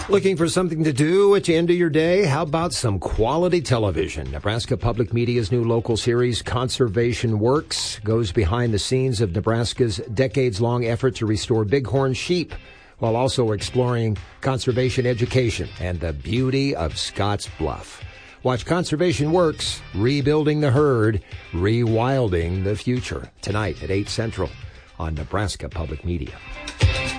Looking for something to do at the end of your day? How about some quality television? Nebraska Public Media's new local series, Conservation Works, goes behind the scenes of Nebraska's decades-long effort to restore bighorn sheep, while also exploring conservation education and the beauty of Scotts Bluff. Watch Conservation Works, Rebuilding the Herd, Rewilding the Future, tonight at 8 Central on Nebraska Public Media.